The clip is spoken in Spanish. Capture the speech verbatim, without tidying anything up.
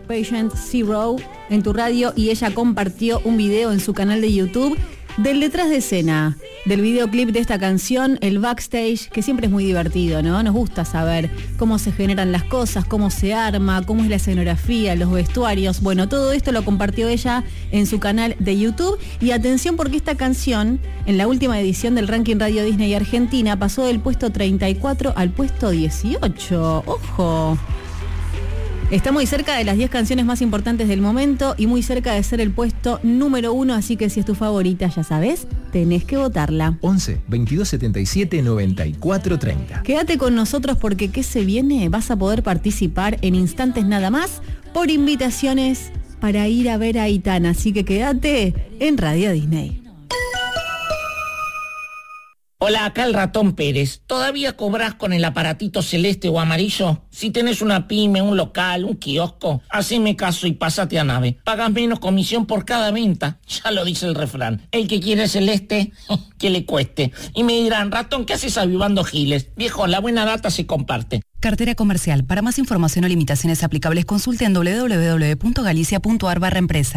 Patient Zero en tu radio y ella compartió un video en su canal de YouTube del detrás de escena, del videoclip de esta canción, el backstage, que siempre es muy divertido, ¿no? Nos gusta saber cómo se generan las cosas, cómo se arma, cómo es la escenografía, los vestuarios. Bueno, todo esto lo compartió ella en su canal de YouTube. Y atención porque esta canción, en la última edición del ranking Radio Disney Argentina, pasó del puesto treinta y cuatro al puesto dieciocho. ¡Ojo! Está muy cerca de las diez canciones más importantes del momento y muy cerca de ser el puesto número uno, así que si es tu favorita, ya sabes, tenés que votarla. once, veintidós setenta y siete, noventa y cuatro treinta. Quédate con nosotros porque ¿qué se viene? Vas a poder participar en instantes nada más por invitaciones para ir a ver a Aitana, así que quédate en Radio Disney. Hola, acá el Ratón Pérez. ¿Todavía cobrás con el aparatito celeste o amarillo? Si tenés una pyme, un local, un kiosco, haceme caso y pásate a Nave. Pagas menos comisión por cada venta. Ya lo dice el refrán. El que quiere celeste, que le cueste. Y me dirán, Ratón, ¿qué haces avivando giles? Viejo, la buena data se comparte. Cartera comercial. Para más información o limitaciones aplicables, consulte en doble u doble u doble u punto galicia punto a r barra empresa.